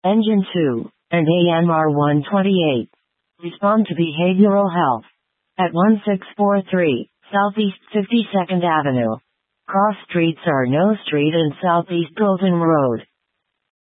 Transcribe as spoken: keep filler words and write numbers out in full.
Engine two, and A M R one twenty-eight. Respond to behavioral health. At one six four three, Southeast fifty-second Avenue. Cross streets are No Street and Southeast Golden Road.